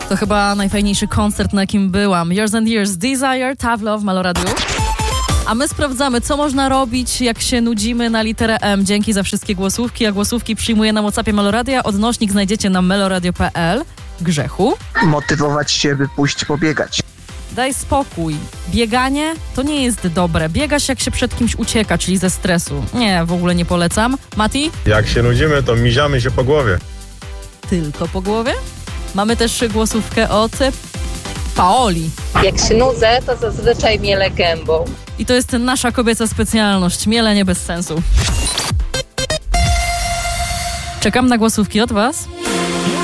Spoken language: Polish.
To chyba najfajniejszy koncert, na jakim byłam. Years and Years, Desire, Tough Love, Melo Radio. A my sprawdzamy, co można robić, jak się nudzimy na literę M. Dzięki za wszystkie głosówki, a głosówki przyjmuję na WhatsAppie Meloradia. Odnośnik znajdziecie na meloradio.pl. Grzechu? Motywować się, by pójść pobiegać. Daj spokój. Bieganie to nie jest dobre. Biega się, jak się przed kimś ucieka, czyli ze stresu. Nie, w ogóle nie polecam. Mati? Jak się nudzimy, to miziamy się po głowie. Tylko po głowie? Mamy też głosówkę od Paoli. Jak się nudzę, to zazwyczaj mielę gębą. I to jest nasza kobieca specjalność. Mielenie bez sensu. Czekam na głosówki od was.